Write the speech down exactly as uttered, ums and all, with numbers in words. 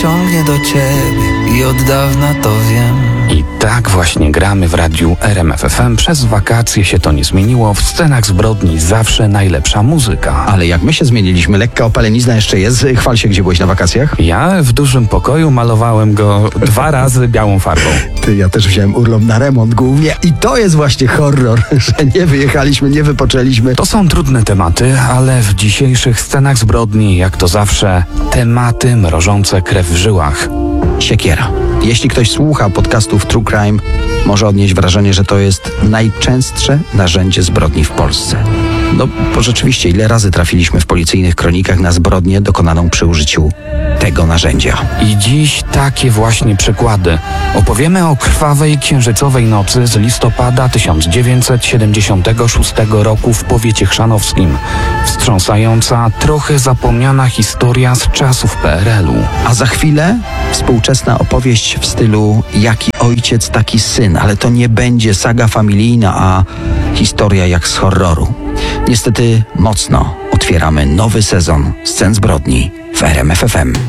ciągnie do ciebie i od dawna to wiem. I tak właśnie gramy w radiu R M F F M. Przez wakacje się to nie zmieniło. W scenach zbrodni zawsze najlepsza muzyka. Ale jak my się zmieniliśmy, lekka opalenizna jeszcze jest. Chwal się, gdzie byłeś na wakacjach? Ja w dużym pokoju malowałem go dwa razy białą farbą. Ty, ja też wziąłem urlop na remont głównie i to jest właśnie horror, że nie wyjechaliśmy, nie wypoczęliśmy. To są trudne tematy, ale w dzisiejszych scenach zbrodni, jak to zawsze, tematy mrożące krew w żyłach. Siekiera. Jeśli ktoś słucha podcastów True Crime, może odnieść wrażenie, że to jest najczęstsze narzędzie zbrodni w Polsce. No, bo rzeczywiście, ile razy trafiliśmy w policyjnych kronikach na zbrodnię dokonaną przy użyciu tego narzędzia. I dziś takie właśnie przykłady. Opowiemy o krwawej księżycowej nocy z listopada tysiąc dziewięćset siedemdziesiątego szóstego roku w powiecie chrzanowskim. Wstrząsająca, trochę zapomniana historia z czasów P R L u. A za chwilę współczesna opowieść w stylu jaki ojciec, taki syn, ale to nie będzie saga familijna, a historia jak z horroru. Niestety mocno otwieramy nowy sezon Scen zbrodni w R M F F M.